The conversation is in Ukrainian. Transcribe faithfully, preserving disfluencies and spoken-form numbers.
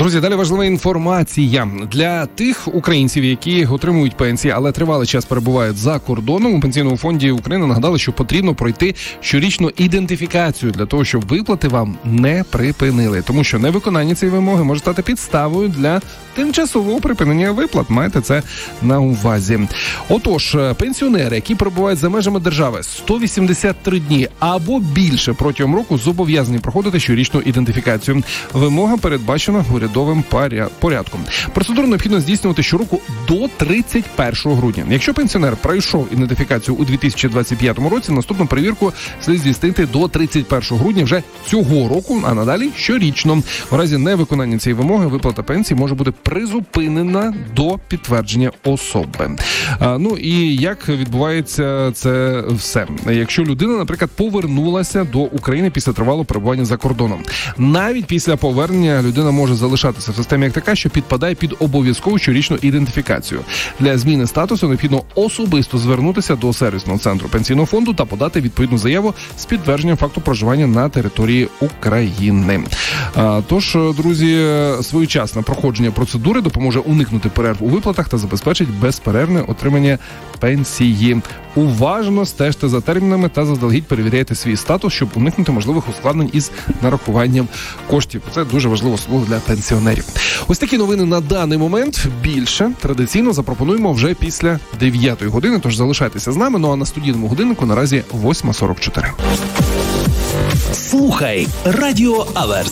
Друзі, далі важлива інформація для тих українців, які отримують пенсії, але тривалий час перебувають за кордоном. У Пенсійному фонді України нагадали, що потрібно пройти щорічну ідентифікацію для того, щоб виплати вам не припинили. Тому що невиконання цієї вимоги може стати підставою для тимчасового припинення виплат. Маєте це на увазі. Отож, пенсіонери, які перебувають за межами держави сто вісімдесят три дні або більше протягом року, зобов'язані проходити щорічну ідентифікацію. Вимога передбачена урядовим порядком. Процедуру необхідно здійснювати щороку до тридцять першого грудня. Якщо пенсіонер пройшов ідентифікацію у дві тисячі двадцять п'ятому році, наступну перевірку слід здійснити до тридцять першого грудня вже цього року, а надалі щорічно. У разі невиконання цієї вимоги виплата пенсії може бути призупинена до підтвердження особи. А, ну і як відбувається це все? Якщо людина, наприклад, повернулася до України після тривалого перебування за кордоном. Навіть після повернення людина може залишатися в системі як така, що підпадає під обов'язкову щорічну ідентифікацію. Для зміни статусу необхідно особисто звернутися до сервісного центру Пенсійного фонду та подати відповідну заяву з підтвердженням факту проживання на території України. А, тож, друзі, своєчасне проходження процедури допоможе уникнути перерв у виплатах та забезпечить безперервне отримання пенсії. Уважно стежте за термінами та заздалегідь перевіряйте свій статус, щоб уникнути можливих ускладнень із нарахуванням коштів. Це дуже важливо особливо для пенсіонерів. Ось такі новини на даний момент. Більше традиційно запропонуємо вже після дев'ятої години, тож залишайтеся з нами. Ну а на студійному годиннику наразі восьма сорок чотири. Слухай Радіо Аверс.